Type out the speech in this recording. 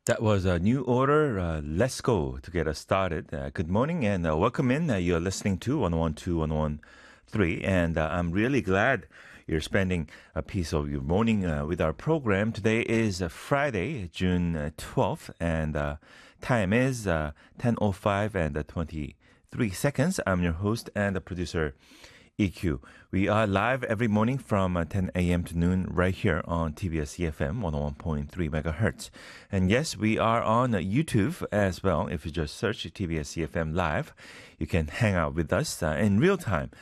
That was a new order. Let's go to get us started. Good morning and welcome in. You're listening to 1012, 1013, and I'm really glad you're spending a piece of your morning with our program. Today is Friday, June 12th, and time is 10:05 and 23 seconds. I'm your host and the producer, EQ. We are live every morning from 10 a.m. to noon right here on TBS EFM 101.3 megahertz. And yes, we are on YouTube as well. If you just search TBS EFM Live, you can hang out with us in real time